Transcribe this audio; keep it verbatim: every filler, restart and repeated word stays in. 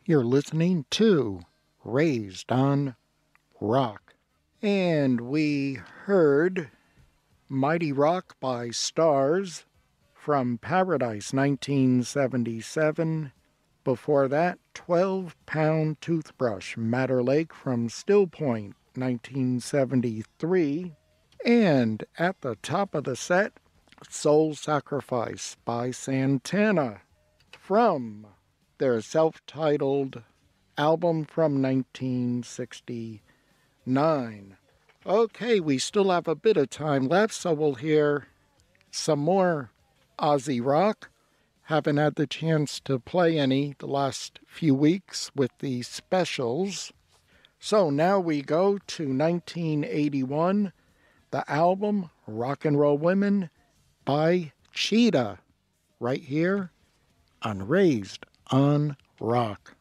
You're listening to Raised on Rock. And we heard Mighty Rock by Stars from Paradise nineteen seventy-seven. Before that, twelve pound Toothbrush, Madder Lake from Still Point nineteen seventy-three. And at the top of the set, Soul Sacrifice by Santana from their self-titled album from nineteen sixty-nine. Okay, we still have a bit of time left, so we'll hear some more Aussie rock. Haven't had the chance to play any the last few weeks with the specials. So now we go to nineteen eighty-one, the album Rock and Roll Women by Cheetah, right here on Raised on Rock.